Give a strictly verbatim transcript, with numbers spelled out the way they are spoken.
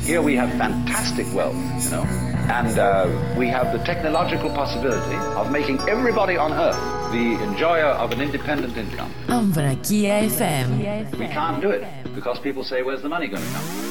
Here we have fantastic wealth, you know, and uh, we have the technological possibility of making everybody on earth the enjoyer of an independent income. Ambrakia εφ εμ. We can't do it because people say, where's the money going to come?